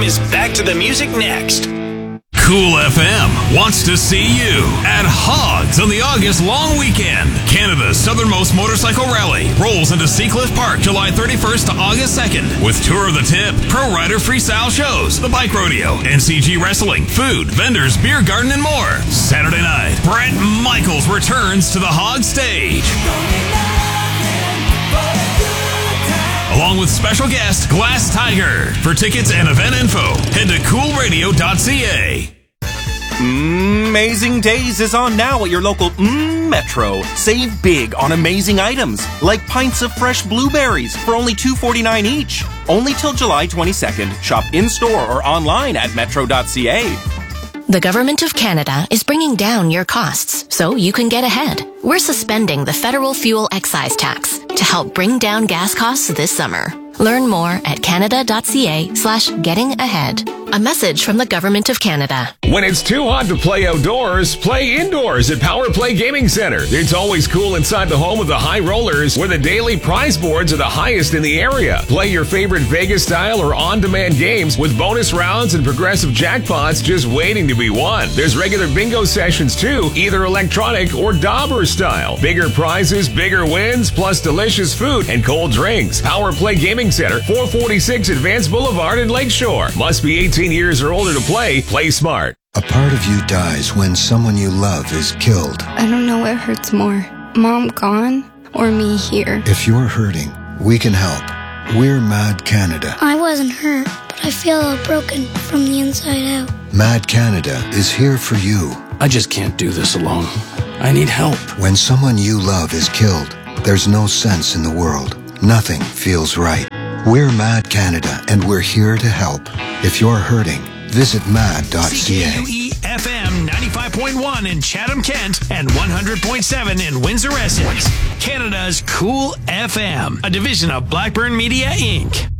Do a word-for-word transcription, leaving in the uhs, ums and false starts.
is back to the music next. Cool F M wants to see you at Hogs on the August long weekend. Canada's southernmost motorcycle rally rolls into Seacliff Park July thirty-first to August second with Tour of the Tip, Pro Rider freestyle shows, the bike rodeo, N C G wrestling, food, vendors, beer garden, and more. Saturday night, Brett Michaels returns to the Hog stage, along with special guest Glass Tiger. For tickets and event info, head to cool radio dot c a. Amazing Days is on now at your local mm, Metro. Save big on amazing items, like pints of fresh blueberries for only two forty-nine each. Only till July twenty-second. Shop in-store or online at metro dot c a. The Government of Canada is bringing down your costs so you can get ahead. We're suspending the federal fuel excise tax to help bring down gas costs this summer. Learn more at canada dot c a slash getting ahead. A message from the Government of Canada. When it's too hot to play outdoors, play indoors at Power Play Gaming Center. It's always cool inside the home with the high rollers, where the daily prize boards are the highest in the area. Play your favorite Vegas-style or on-demand games with bonus rounds and progressive jackpots just waiting to be won. There's regular bingo sessions too, either electronic or dauber style. Bigger prizes, bigger wins, plus delicious food and cold drinks. Power Play Gaming Center, four forty-six Advance Boulevard in Lakeshore. Must be eighteen years or older to play. Play smart. A part of you dies when someone you love is killed. I don't know what hurts more, Mom gone or me here. If you're hurting, we can help. We're Mad Canada. I wasn't hurt, but I feel all broken from the inside out. Mad Canada is here for you. I just can't do this alone. I need help. When someone you love is killed, there's no sense in the world. Nothing feels right. We're Mad Canada, and we're here to help. If you're hurting, visit mad dot c a. C K U E F M ninety-five point one in Chatham, Kent, and one hundred point seven in Windsor, Essex. Canada's Cool F M, a division of Blackburn Media, Incorporated.